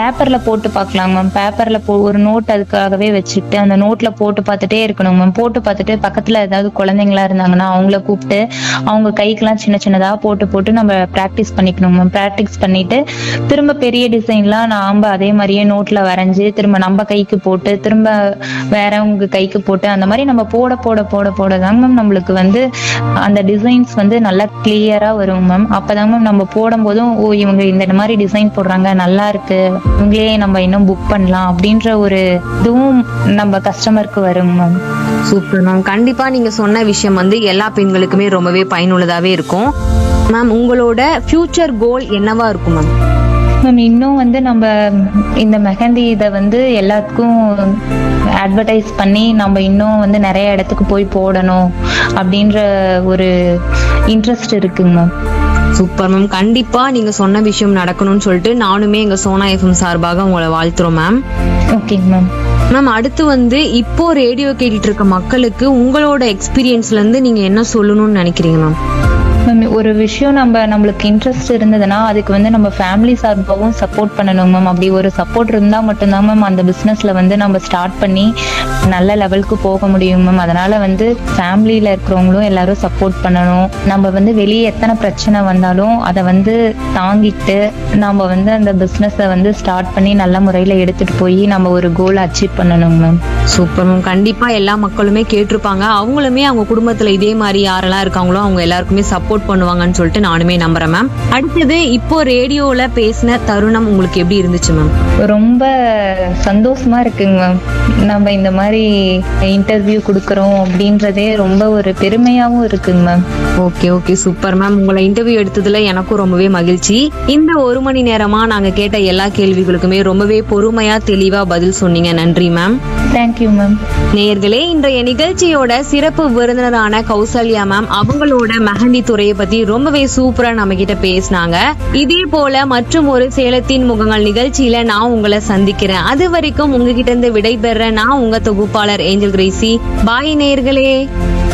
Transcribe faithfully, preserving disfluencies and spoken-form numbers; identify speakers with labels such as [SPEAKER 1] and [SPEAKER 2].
[SPEAKER 1] பேப்பர்ல போட்டு பார்க்கலாம் மேம். பேப்பர்ல போ ஒரு நோட் அதுக்காகவே வச்சுட்டு அந்த நோட்ல போட்டு பார்த்துட்டே இருக்கணும் மேம். போட்டு பார்த்துட்டு பக்கத்துல ஏதாவது குழந்தைங்களா இருந்தாங்கன்னா அவங்கள கூப்பிட்டு அவங்க கைக்கெல்லாம் சின்ன சின்னதா போட்டு போட்டு நம்ம ப்ராக்டிஸ் பண்ணிக்கணும் மேம். ப்ராக்டிஸ் பண்ணிட்டு திரும்ப பெரிய டிசைன்லாம் நாம அதே மாதிரியே நோட்ல வரைஞ்சு திரும்ப நம்ம கைக்கு போட்டு திரும்ப வேறவங்க கைக்கு போட்டு அந்த மாதிரி நம்ம போட போட போட போட தாங்க மேம் நம்மளுக்கு வந்து அந்த டிசைன்ஸ் வந்து நல்லா கிளியரா வரும் மேம். அப்பதாங்க மேம் நம்ம போடும் போதும் ஓ இவங்க இந்த மாதிரி டிசைன் போடுறாங்க நல்லா இருக்கு, இவங்களே நம்ம இன்னும் புக் பண்ணலாம் அப்படின்ற ஒரு இதுவும் நம்ம கஸ்டமருக்கு வரும் மேம்.
[SPEAKER 2] Super ma'am. கண்டிப்பா நீங்க சொன்ன விஷயம் வந்து எல்லா பெண்களுக்குமே ரொம்பவே பயனுள்ளதாவே இருக்கும் மேம். உங்களோட ஃபியூச்சர் கோல் என்னவா இருக்கும் மேம்?
[SPEAKER 1] மேம் இன்னும் வந்து நம்ம இந்த மெஹந்தி இதை வந்து எல்லாத்துக்கும் அட்வர்டைஸ் பண்ணி நம்ம இன்னும் வந்து நிறைய இடத்துக்கு போய் போடணும் அப்படின்ற ஒரு இன்ட்ரெஸ்ட் இருக்குங்க மேம்.
[SPEAKER 2] Super ma'am. கண்டிப்பா நீங்க சொன்ன விஷயம் நடக்கணும்னு சொல்லிட்டு நானுமே எங்க சோனா எஃப்எம் சார்பாக உங்களை வாழ்த்துறோம் மேம்.
[SPEAKER 1] ஓகேங்க மேம்.
[SPEAKER 2] மேம் அடுத்து வந்து இப்போ ரேடியோ கேட்டுட்டு இருக்க மக்களுக்கு உங்களோட எக்ஸ்பீரியன்ஸ்ல இருந்து நீங்க என்ன சொல்லணும்னு நினைக்கிறீங்க மேம்?
[SPEAKER 1] மேம் ஒரு விஷயம் நம்ம நம்மளுக்கு இன்ட்ரெஸ்ட் இருந்ததுன்னா அதுக்கு வந்து நம்ம ஃபேமிலி சார்பாகவும் சப்போர்ட் பண்ணணும் மேம். அப்படி ஒரு சப்போர்ட் இருந்தால் மட்டும்தான் மேம் அந்த பிஸ்னஸ்ல வந்து நம்ம ஸ்டார்ட் பண்ணி நல்ல லெவலுக்கு போக முடியும் மேம். அதனால வந்து ஃபேமிலியில இருக்கிறவங்களும் எல்லாரும் சப்போர்ட் பண்ணணும். நம்ம வந்து வெளியே எத்தனை பிரச்சனை வந்தாலும் அதை வந்து தாங்கிட்டு நம்ம வந்து அந்த பிஸ்னஸை வந்து ஸ்டார்ட் பண்ணி நல்ல முறையில் எடுத்துட்டு போய் நம்ம ஒரு கோல் அச்சீவ் பண்ணணும் மேம்.
[SPEAKER 2] Super ma'am. கண்டிப்பா எல்லா மக்களுமே கேட்டிருப்பாங்க. அவங்களுமே அவங்க குடும்பத்துல இதே மாதிரி யாரெல்லாம் இருக்காங்களோ அவங்க எல்லாருக்குமே சப்போர்ட் பண்ணுவாங்கன்னு சொல்லிட்டு நானுமே நம்புறேன் மேம். அடுத்தது இப்போ ரேடியோல பேசின தருணம் உங்களுக்கு எப்படி இருந்துச்சு மேம்?
[SPEAKER 1] ரொம்ப சந்தோஷமா இருக்குங்க மேம். நம்ம இந்த மாதிரி இன்டர்வியூ கொடுக்கறோம் அப்படின்றதே ரொம்ப ஒரு பெருமையாவும் இருக்குங்க ma'am.
[SPEAKER 2] Okay okay super ma'am. உங்களை இன்டர்வியூ எடுத்ததுல எனக்கும் ரொம்பவே மகிழ்ச்சி. இந்த ஒரு மணி நேரமா நாங்க கேட்ட எல்லா கேள்விகளுக்குமே ரொம்பவே பொறுமையா தெளிவா பதில் சொன்னீங்க. நன்றி மேம்.
[SPEAKER 1] Thank you ma'am.
[SPEAKER 2] நேயர்களே, இன்றைய நிகழ்ச்சியோட சிறப்பு விருந்தினரான கௌசல்யா மேம் அவங்களோட மெஹந்தி துறையை பத்தி ரொம்பவே சூப்பரா நம்ம கிட்ட பேசினாங்க. இதே போல மற்றும் ஒரு சேலத்தின் முகங்கள் நிகழ்ச்சியில நான் உங்களை சந்திக்கிறேன். அது வரைக்கும் உங்ககிட்ட இருந்து விடைபெற நான் உங்க தொகுப்பாளர் ஏஞ்சல் கிரேசி. பாய் நேயர்களே.